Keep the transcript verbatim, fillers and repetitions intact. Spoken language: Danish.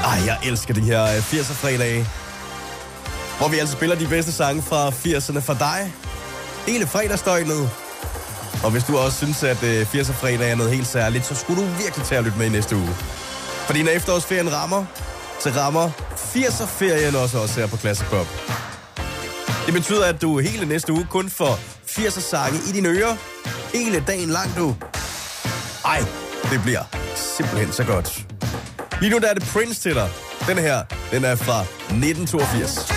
Ej, jeg elsker de her firser-fredage, hvor vi altså spiller de bedste sange fra firserne for dig. Hele fredagsdøgnet. Og hvis du også synes, at firser-fredag er noget helt særligt, så skulle du virkelig tage at lytte med i næste uge. Fordi når efterårsferien rammer, så rammer firser-ferien også også her på Classic Pop. Det betyder, at du hele næste uge kun får firser-sange i dine ører. Hele dagen lang, du. Ej, det bliver simpelthen så godt. Lige nu der er det Prince til dig. Den her, den er fra nitten toogfirs.